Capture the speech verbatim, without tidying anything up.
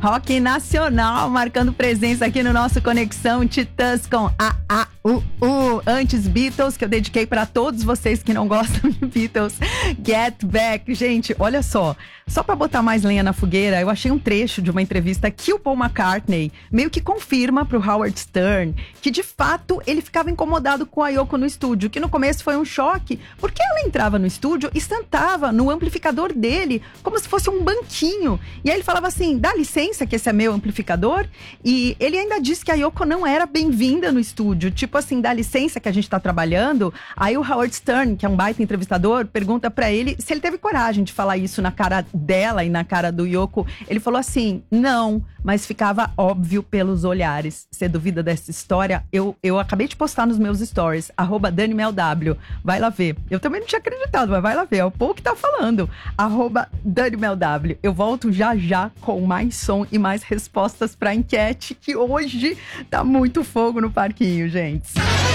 rock nacional, marcando presença aqui no nosso Conexão Titãs com A A U U. Antes Beatles, que eu dediquei pra todos vocês que não gostam de Beatles. Get Back. Gente, olha só. Só pra botar mais lenha na fogueira, eu achei um trecho de uma entrevista que o Paul McCartney meio que confirma pro Howard Stern que, de fato, ele ficava incomodado com a Yoko no estúdio, que no começo foi um choque, porque ela entrava no estúdio e sentava no amplificador dele como se fosse um banquinho. E aí ele falava assim, dá licença que esse é meu amplificador? E ele ainda disse que a Yoko não era bem-vinda no estúdio, tipo assim, dá licença que a gente tá trabalhando. Aí o Howard Stern, que é um baita entrevistador, pergunta pra ele se ele teve coragem de falar isso na cara dela e na cara do Yoko. Ele falou assim, não, mas ficava óbvio pelos olhares. Você duvida dessa história? Eu, eu acabei de postar nos meus stories, arroba DaniMelW. Vai lá ver. Eu também não tinha acreditado, mas vai lá ver. É o Paul que tá falando. Arroba DaniMelW. Eu volto já já com mais som e mais respostas pra enquete, que hoje tá muito fogo no parquinho, gente.